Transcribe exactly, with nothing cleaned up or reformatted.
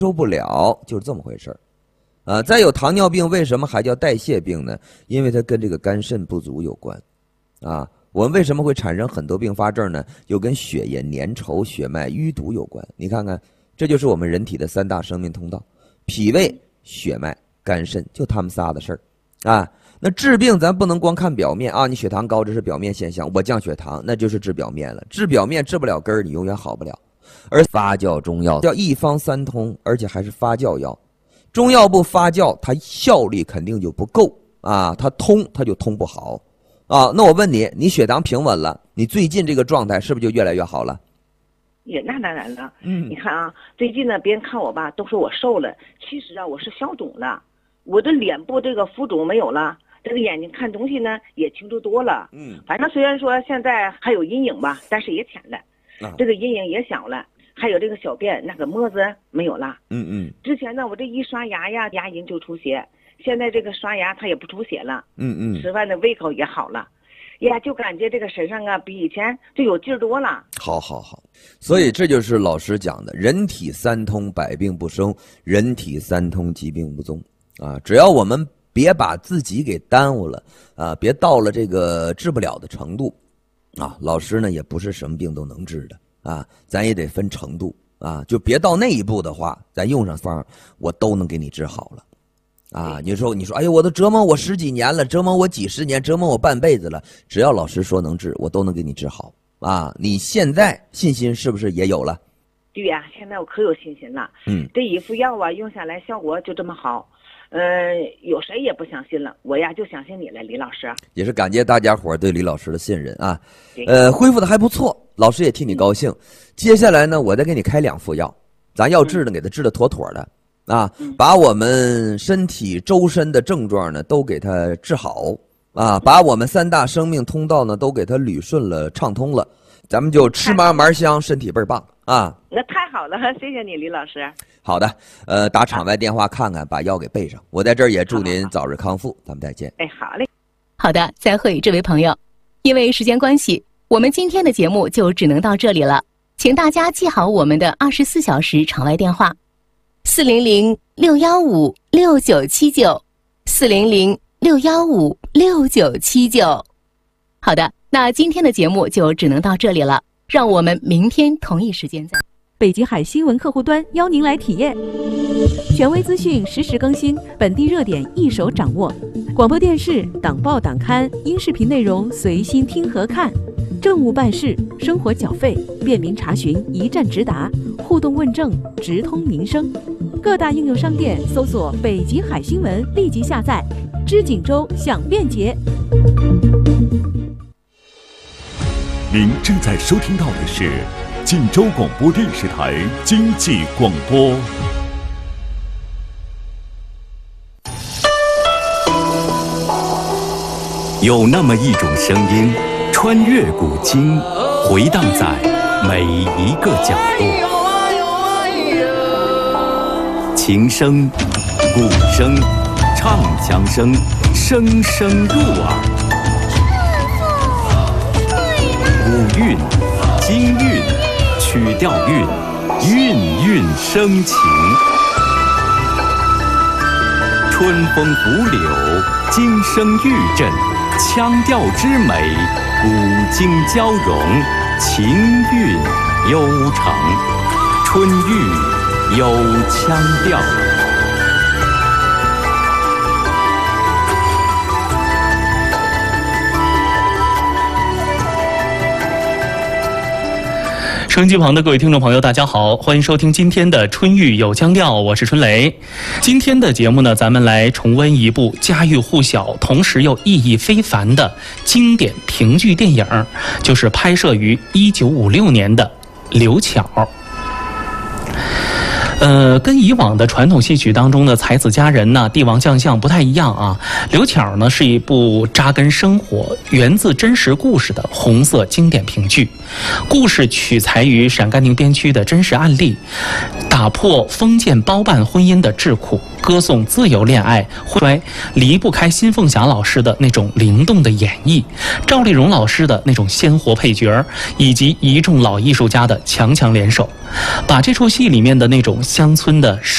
收不了，就是这么回事儿。啊，再有糖尿病为什么还叫代谢病呢？因为它跟这个肝肾不足有关。啊，我们为什么会产生很多并发症呢？又跟血液粘稠、血脉淤堵有关。你看看，这就是我们人体的三大生命通道：脾胃、血脉、肝肾，就他们仨的事儿。啊，那治病咱不能光看表面啊，你血糖高这是表面现象，我降血糖那就是治表面了。治表面治不了根儿，你永远好不了。而发酵中药叫一方三通，而且还是发酵药。中药不发酵，它效力肯定就不够啊，它通它就通不好啊。那我问你，你血糖平稳了，你最近这个状态是不是就越来越好了？ 也那当然了， 嗯， 你看啊，最近呢，别人看我吧，都说我瘦了，其实啊，我是消肿了，我的脸部这个浮肿没有了，这个眼睛看东西呢也清楚多了。 嗯， 反正虽然说现在还有阴影吧，但是也浅了。 啊、 这个阴影也小了，还有这个小便那个沫子没有了。 嗯嗯。 之前呢，我这一刷牙呀，牙龈就出血，现在这个刷牙它也不出血了。 嗯嗯。 吃饭的胃口也好了，呀，就感觉这个身上啊比以前就有劲儿多了。 好好好，所以这就是老师讲的，人体三通，百病不生；人体三通，疾病无踪。啊，只要我们别把自己给耽误了啊，别到了这个治不了的程度。啊，老师呢也不是什么病都能治的啊，咱也得分程度啊，就别到那一步的话，咱用上方我都能给你治好了啊。你说你说，哎呦，我都折磨我十几年了，折磨我几十年，折磨我半辈子了，只要老师说能治，我都能给你治好啊。你现在信心是不是也有了？ 对呀、啊，现在我可有信心了。 嗯， 这一副药啊，用下来效果就这么好。呃，有谁也不相信了，我呀就相信你了，李老师。也是感谢大家伙对李老师的信任啊。呃，恢复的还不错，老师也替你高兴。嗯、接下来呢，我再给你开两副药，咱要治呢，给他治得妥妥的啊，嗯、把我们身体周身的症状呢都给他治好啊，把我们三大生命通道呢都给他捋顺了、畅通了，咱们就吃嘛嘛香，身体倍儿棒啊。 那太好了，谢谢你，李老师。 好的，呃，打场外电话看看，把药给备上。我在这儿也祝您早日康复，咱们再见。 哎，好嘞。 好的，再会，这位朋友。因为时间关系，我们今天的节目就只能到这里了。请大家记好我们的二十四小时场外电话：四零零六幺五六九七九，四零零六幺五六九七九。好的，那今天的节目就只能到这里了。让我们明天同一时间再。 北极海新闻客户端邀您来体验，权威资讯实时更新，本地热点一手掌握，广播电视、党报党刊、音视频内容随心听和看，政务办事、生活缴费便民查询一站直达，互动问政直通民生。各大应用商店搜索北极海新闻，立即下载，知锦州享便捷。 您正在收听到的是锦州广播电视台经济广播。有那么一种声音，穿越古今，回荡在每一个角落。琴声、鼓声、唱腔声，声声入耳。古韵、京韵、曲调韵，韵韵生情。春风拂柳，金声玉振，腔调之美，古今交融，情韵悠长。春韵有腔调。 收音机旁的各位听众朋友，大家好，欢迎收听今天的春韵有腔调，我是春雷。今天的节目呢，咱们来重温一部家喻户晓，同时又意义非凡的经典评剧电影，就是拍摄于一九五六年的《刘巧》。呃，跟以往的传统戏曲当中的才子佳人呢、帝王将相不太一样啊。刘巧呢是一部扎根生活、源自真实故事的红色经典评剧，故事取材于陕甘宁边区的真实案例，打破封建包办婚姻的桎梏，歌颂自由恋爱，衰离不开辛凤霞老师的那种灵动的演绎，赵丽蓉老师的那种鲜活配角，以及一众老艺术家的强强联手，把这出戏里面的那种乡村的